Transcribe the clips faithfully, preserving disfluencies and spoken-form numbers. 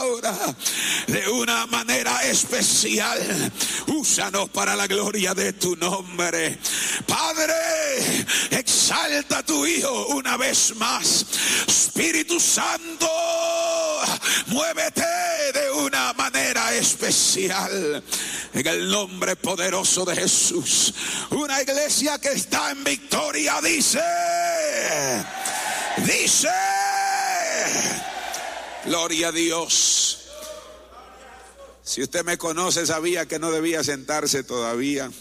ahora de una manera especial. Úsanos para la gloria de tu nombre. Padre, exalta a tu Hijo una vez más. Espíritu Santo, muévete de una manera especial. En el nombre poderoso de Jesús. Una iglesia que está en victoria dice, dice, gloria a Dios. Si usted me conoce, sabía que no debía sentarse todavía.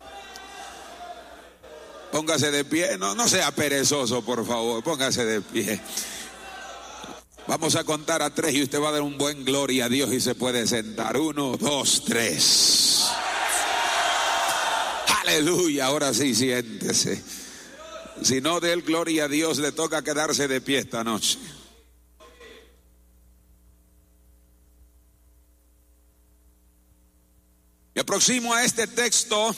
Póngase de pie, no, no sea perezoso, por favor, póngase de pie. Vamos a contar a tres y usted va a dar un buen gloria a Dios y se puede sentar. Uno, dos, tres. Aleluya, ahora sí, siéntese. Si no dé el gloria a Dios, le toca quedarse de pie esta noche. Me aproximo a este texto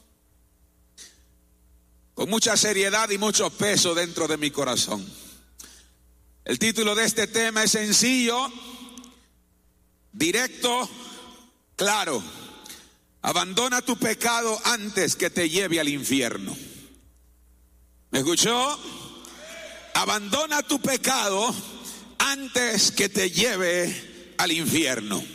con mucha seriedad y mucho peso dentro de mi corazón. El título de este tema es sencillo, directo, claro. Abandona tu pecado antes que te lleve al infierno. ¿Me escuchó? Abandona tu pecado antes que te lleve al infierno.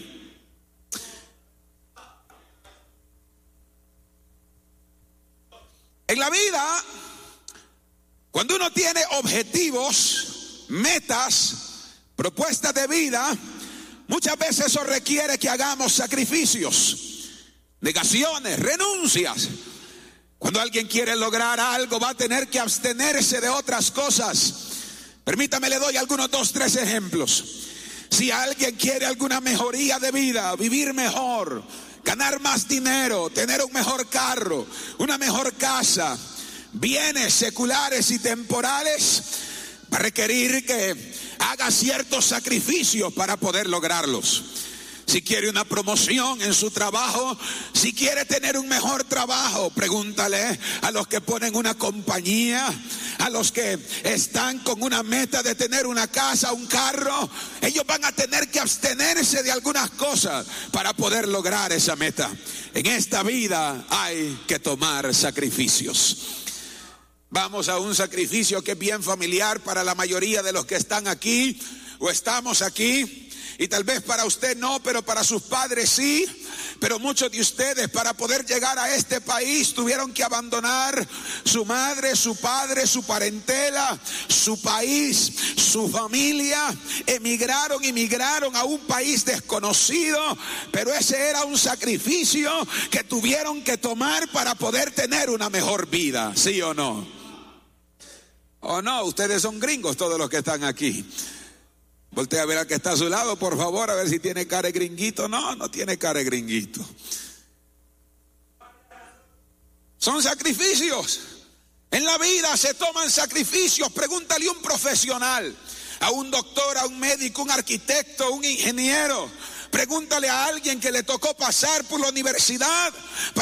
En la vida, cuando uno tiene objetivos, metas, propuestas de vida, muchas veces eso requiere que hagamos sacrificios, negaciones, renuncias. Cuando alguien quiere lograr algo, va a tener que abstenerse de otras cosas. Permítame, le doy algunos dos, tres ejemplos. Si alguien quiere alguna mejoría de vida, vivir mejor, ganar más dinero, tener un mejor carro, una mejor casa, bienes seculares y temporales, va a requerir que haga ciertos sacrificios para poder lograrlos. Si quiere una promoción en su trabajo, si quiere tener un mejor trabajo, pregúntale a los que ponen una compañía, a los que están con una meta de tener una casa, un carro. Ellos van a tener que abstenerse de algunas cosas para poder lograr esa meta. En esta vida hay que tomar sacrificios. Vamos a un sacrificio que es bien familiar para la mayoría de los que están aquí o estamos aquí. Y tal vez para usted no, pero para sus padres sí. Pero muchos de ustedes, para poder llegar a este país, tuvieron que abandonar su madre, su padre, su parentela, su país, su familia. Emigraron, emigraron a un país desconocido, pero ese era un sacrificio que tuvieron que tomar para poder tener una mejor vida, ¿sí o no? ¿O no? Ustedes son gringos todos los que están aquí. Voltea a ver al que está a su lado, por favor, a ver si tiene cara de gringuito. No, no tiene cara de gringuito. Son sacrificios. En la vida se toman sacrificios. Pregúntale a un profesional, a un doctor, a un médico, un arquitecto, un ingeniero. Pregúntale a alguien que le tocó pasar por la universidad